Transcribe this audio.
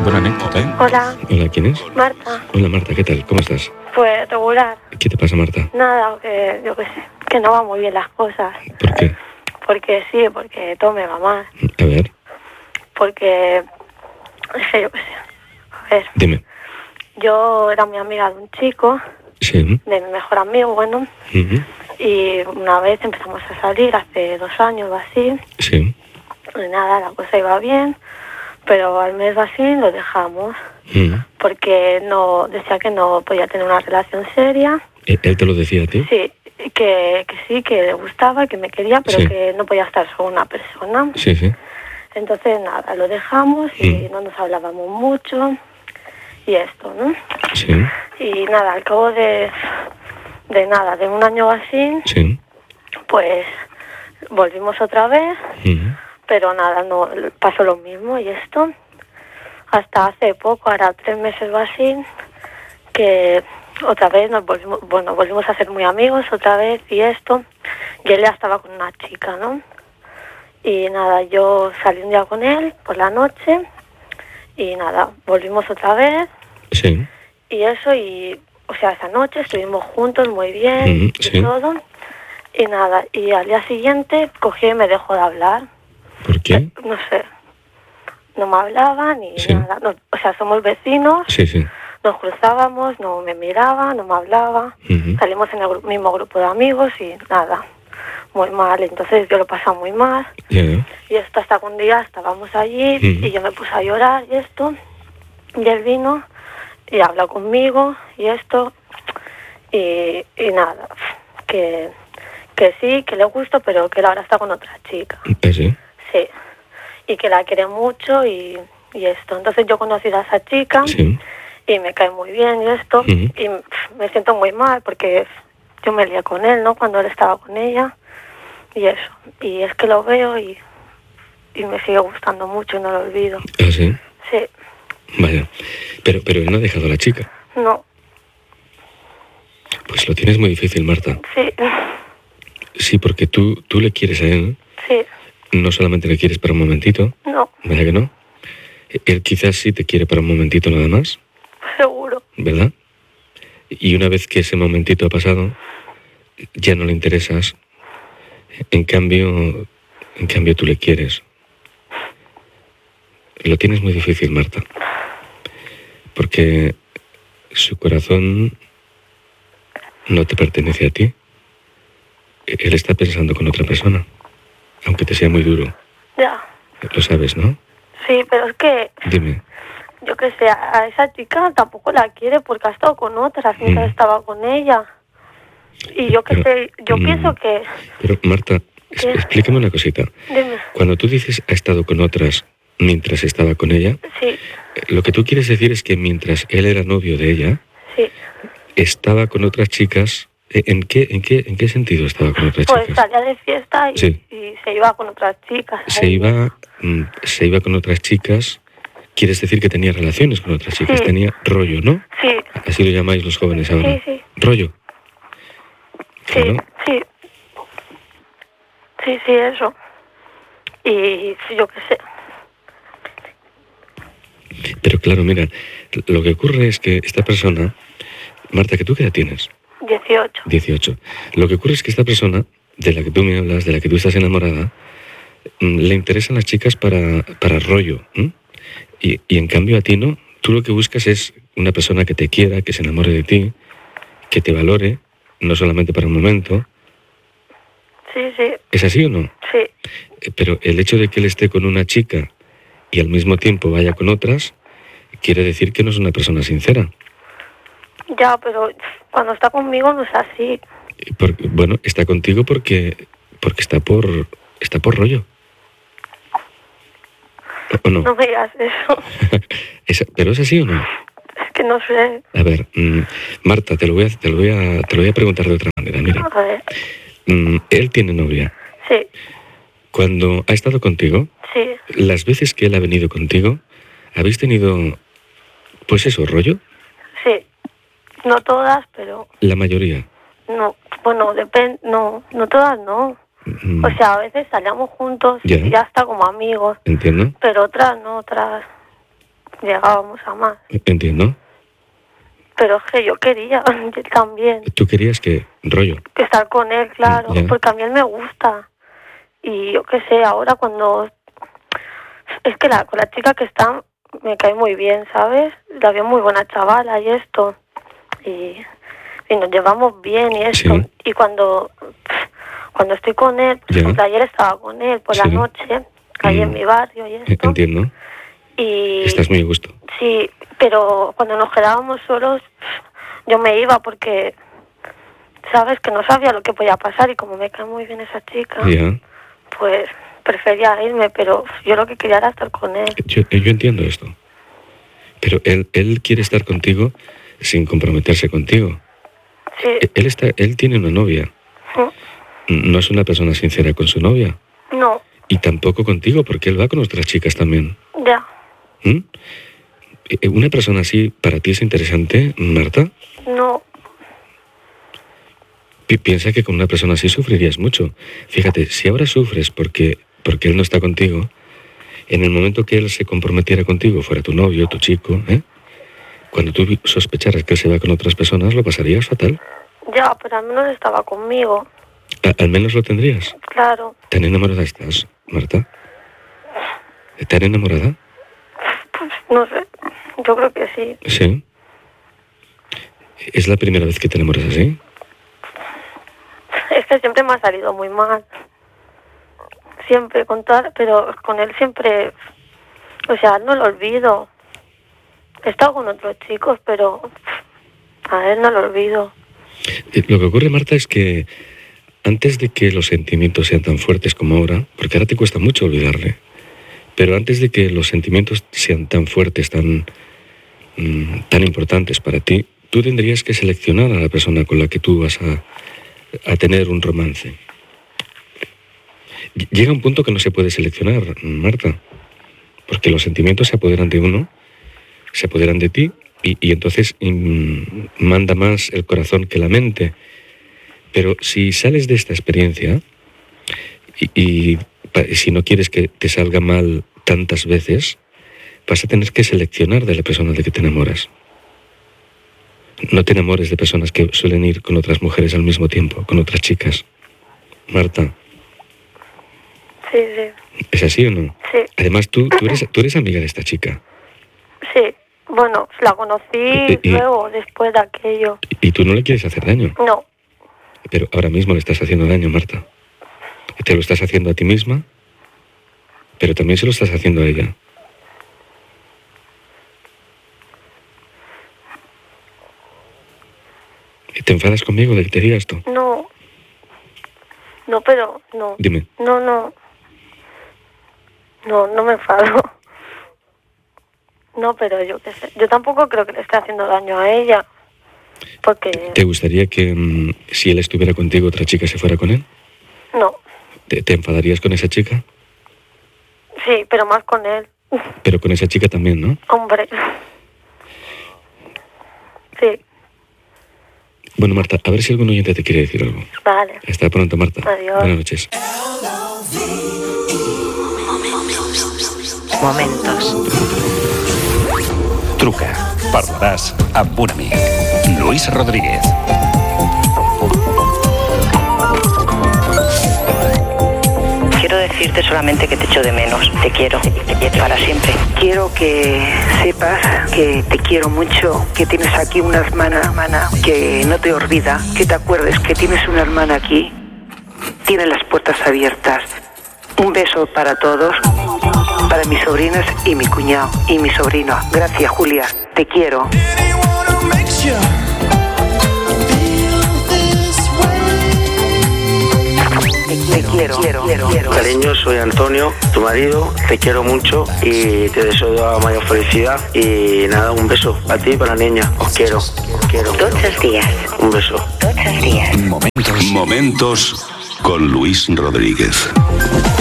Buena anécdota, ¿eh? Hola. Hola, ¿quién es? Marta. Hola, Marta, ¿qué tal? ¿Cómo estás? Pues regular. ¿Qué te pasa, Marta? Nada, que yo qué sé, que no va muy bien las cosas. ¿Por qué? Porque sí, porque todo me va mal. A ver, Porque, es que yo qué sé. A ver, dime. yo era muy amiga de un chico, Sí. de mi mejor amigo, bueno, Ujú. y una vez empezamos a salir hace 2 años o así, Sí. y nada, la cosa iba bien, pero al mes o así lo dejamos, Ujú. porque no decía que no podía tener una relación seria. ¿Él te lo decía a ti? Sí, que sí, que le gustaba, que me quería, pero Sí. que no podía estar con una persona. Sí, sí. Entonces, nada, lo dejamos y no nos hablábamos mucho y esto, ¿no? Sí. Y nada, al cabo de nada, de 1 año o así, Sí. pues volvimos otra vez, Ujú. pero nada, no pasó lo mismo y esto. Hasta hace poco, ahora 3 meses o así, que otra vez nos volvimos a ser muy amigos otra vez y esto, y él ya estaba con una chica, ¿no? Y nada, yo salí un día con él por la noche y nada, volvimos otra vez Sí. y eso, y o sea, esa noche estuvimos juntos muy bien y Sí. todo, y nada, y al día siguiente cogió y me dejó de hablar. ¿Por qué? No sé, no me hablaba ni Sí. nada, no, o sea, somos vecinos. Sí, sí. Nos cruzábamos, no me miraba, no me hablaba. Ujú. Salimos en el mismo grupo de amigos y nada, muy mal. Entonces yo lo pasaba muy mal. Ya, ya. Y esto hasta que un día estábamos allí Ujú. y yo me puse a llorar y esto. Y él vino y habló conmigo y esto. Y nada, que sí, que le gusto, pero que él ahora está con otra chica. Sí. Sí. Y que la quiere mucho y esto. Entonces yo conocí a esa chica. Sí. Y me cae muy bien y esto, Ujú. y me siento muy mal porque yo me lié con él, ¿no? Cuando él estaba con ella, y eso. Y es que lo veo y me sigue gustando mucho y no lo olvido. Ah, sí. Sí, Vaya. Pero él no ha dejado a la chica. no, Pues lo tienes muy difícil, Marta. sí, Sí, porque tú le quieres a él. sí, No solamente le quieres para un momentito. no, ¿Verdad que no? Él quizás sí te quiere para un momentito nada más. seguro, ¿Verdad? Y una vez que ese momentito ha pasado, ya no le interesas. En cambio tú le quieres. Lo tienes muy difícil, Marta. Porque su corazón no te pertenece a ti. Él está pensando con otra persona. Aunque te sea muy duro. ya. Lo sabes, ¿no? Sí, pero es que, Dime. yo que sé, a esa chica tampoco la quiere porque ha estado con otras mientras estaba con ella. Y yo que sé, yo pienso que... Pero, Marta, ¿Qué? explícame una cosita. Dime. Cuando tú dices ha estado con otras mientras estaba con ella, Sí, lo que tú quieres decir es que mientras él era novio de ella, sí. estaba con otras chicas. ¿En qué sentido estaba con otras Pues chicas? salía de fiesta y, Sí. y se iba con otras chicas. Se ahí. iba con otras chicas. Quieres decir que tenía relaciones con otras chicas, Sí. tenía rollo, ¿no? Sí, Así lo llamáis los jóvenes ahora. Sí, sí. Rollo. sí, Claro. sí. Sí, sí, eso. Y sí, yo qué sé. Pero claro, mira, lo que ocurre es que esta persona, Marta, ¿que tú qué edad tienes? 18. 18. Lo que ocurre es que esta persona, de la que tú me hablas, de la que tú estás enamorada, le interesan las chicas para rollo. Y en cambio a ti no. Tú lo que buscas es una persona que te quiera, que se enamore de ti, que te valore, no solamente para un momento. Sí, sí, ¿Es así o no? sí. Pero el hecho de que él esté con una chica y al mismo tiempo vaya con otras, quiere decir que no es una persona sincera. Ya, pero cuando está conmigo no es así. Bueno, está contigo porque está por rollo. ¿O no? No me digas eso. ¿Pero es así o no? Es que no sé. A ver, Marta, te lo voy a preguntar de otra manera. Mira, A ver. él tiene novia. Sí, Cuando ha estado contigo, sí. las veces que él ha venido contigo, ¿habéis tenido, pues eso, rollo? Sí. No todas, pero La mayoría. no. Bueno, depende. No, no todas no. Mm, O sea, a veces salíamos juntos Ya. y ya está como amigos. Entiendo. Pero otras no, otras llegábamos a más. Entiendo. Pero es que yo quería él también. ¿Tú querías que rollo? Que estar con él, claro, Ya. porque a mí él me gusta. Y yo qué sé, ahora cuando... Es que con la chica que está me cae muy bien, ¿sabes? La veo muy buena chavala y esto. Y nos llevamos bien y esto. Sí. Y cuando estoy con él, por Ya. ejemplo, ayer estaba con él por la Sí. noche, ahí en mi barrio y esto. Entiendo. Y Estás muy a gusto. sí, pero cuando nos quedábamos solos, yo me iba porque, ¿sabes? Que no sabía lo que podía pasar y como me cae muy bien esa chica, Ya. pues prefería irme, pero yo lo que quería era estar con él. Yo entiendo esto. Pero él quiere estar contigo sin comprometerse contigo. Sí, Él tiene una novia. No es una persona sincera con su novia. no, Y tampoco contigo, porque él va con otras chicas también. ya, ¿Mm? ¿Una persona así para ti es interesante, Marta? no, Piensa que con una persona así sufrirías mucho. Fíjate, si ahora sufres porque él no está contigo, en el momento que él se comprometiera contigo, fuera tu novio, tu chico, cuando tú sospecharas que él se va con otras personas, lo pasarías fatal. ya, pero al menos estaba conmigo, Al menos lo tendrías. claro. ¿Tan enamorada estás, Marta? ¿Tan enamorada? Pues no sé, yo creo que sí. Sí. ¿Es la primera vez que te enamoras así? Es que siempre me ha salido muy mal. Siempre, pero con él siempre, o sea, no lo olvido. He estado con otros chicos, pero a él no lo olvido. Lo que ocurre, Marta, es que antes de que los sentimientos sean tan fuertes como ahora, porque ahora te cuesta mucho olvidarle, pero antes de que los sentimientos sean tan fuertes, tan importantes para ti, tú tendrías que seleccionar a la persona con la que tú vas a tener un romance. Llega un punto que no se puede seleccionar, Marta, porque los sentimientos se apoderan de uno, se apoderan de ti, y entonces manda más el corazón que la mente. Pero si sales de esta experiencia y si no quieres que te salga mal tantas veces, vas a tener que seleccionar de la persona de que te enamoras. No te enamores de personas que suelen ir con otras mujeres al mismo tiempo, con otras chicas. Marta. Sí, sí. ¿Es así o no? Sí. Además, tú eres amiga de esta chica. Sí, bueno, la conocí luego, después de aquello. Y tú no le quieres hacer daño. No, Pero ahora mismo le estás haciendo daño, Marta. Te lo estás haciendo a ti misma, pero también se lo estás haciendo a ella. ¿Te enfadas conmigo de que te diga esto? no, pero no. Dime. No me enfado. No, pero yo qué sé. Yo tampoco creo que le esté haciendo daño a ella. Porque... ¿Te gustaría que si él estuviera contigo, otra chica se fuera con él? No. ¿Te enfadarías con esa chica? Sí, pero más con él. Pero con esa chica también, ¿no? Hombre. Sí. Bueno, Marta, a ver si algún oyente te quiere decir algo. Vale. Hasta pronto, Marta. Adiós. Buenas noches. Momentos. Truca. Parlaràs amb un amic. Luis Rodríguez. Quiero decirte solamente que te echo de menos. Te quiero para siempre. Quiero que sepas que te quiero mucho, que tienes aquí una hermana que no te olvida, que te acuerdes que tienes una hermana aquí. Tiene las puertas abiertas. Un beso para todos, para mis sobrinas y mi cuñado y mi sobrino. Gracias, Julia. Te quiero. Te quiero. Cariño, soy Antonio, tu marido, te quiero mucho y te deseo la mayor felicidad. Y nada, un beso a ti y para la niña. Os quiero. Todos los días. Un beso. Todos los días. Momentos con Luis Rodríguez.